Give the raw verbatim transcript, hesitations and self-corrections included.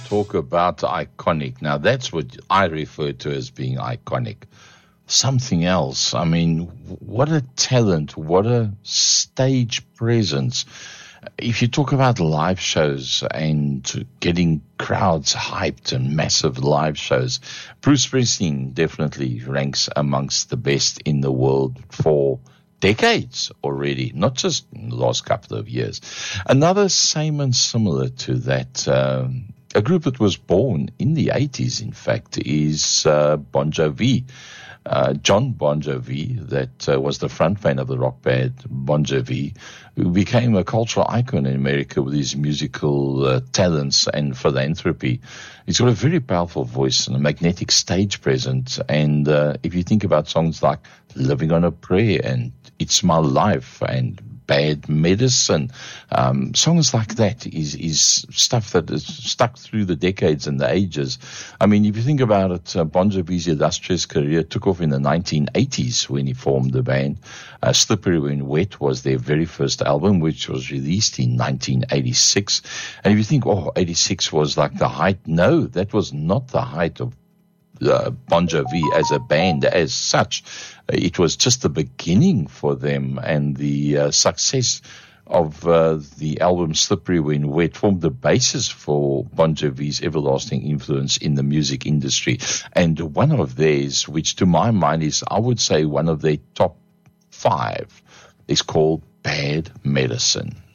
talk about iconic. Now, that's what I refer to as being iconic. Something else. I mean, what a talent, what a stage presence. If you talk about live shows and getting crowds hyped and massive live shows, Bruce Springsteen definitely ranks amongst the best in the world for decades already, not just in the last couple of years. Another same and similar to that, um, a group that was born in the eighties, in fact, is uh, Bon Jovi. Uh, John Bon Jovi, that uh, was the frontman of the rock band Bon Jovi, who became a cultural icon in America with his musical uh, talents and philanthropy. He's got a very powerful voice and a magnetic stage presence. And uh, if you think about songs like Living on a Prayer and It's My Life and Bad Medicine, um, songs like that is, is stuff that is stuck through the decades and the ages. I mean, if you think about it, uh, Bon Jovi's illustrious career took off in the nineteen eighties when he formed the band. Uh, Slippery When Wet was their very first album, which was released in nineteen eighty-six. And if you think, oh, eighty-six was like the height, no, that was not the height of Uh, Bon Jovi as a band as such. Uh, it was just the beginning for them, and the uh, success of uh, the album Slippery When Wet formed the basis for Bon Jovi's everlasting influence in the music industry. And one of theirs, which to my mind is, I would say, one of their top five, is called Bad Medicine.